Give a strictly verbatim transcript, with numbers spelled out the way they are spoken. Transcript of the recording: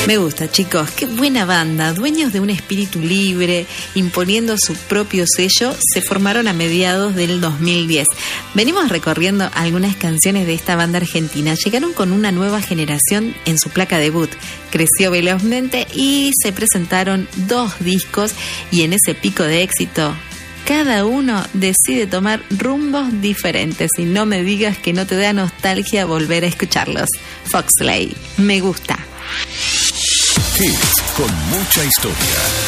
Me gusta, chicos, qué buena banda. Dueños de un espíritu libre, imponiendo su propio sello, se formaron a mediados del dos mil diez. Venimos recorriendo algunas canciones de esta banda argentina. Llegaron con una nueva generación en su placa debut. Creció velozmente y se presentaron dos discos, y en ese pico de éxito cada uno decide tomar rumbos diferentes, y no me digas que no te da nostalgia volver a escucharlos. Foxley, Me Gusta. Hits con mucha historia.